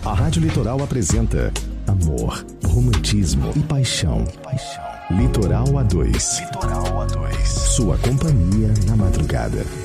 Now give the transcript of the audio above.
A Rádio Litoral apresenta amor, romantismo e paixão. Litoral A2. Sua companhia na madrugada.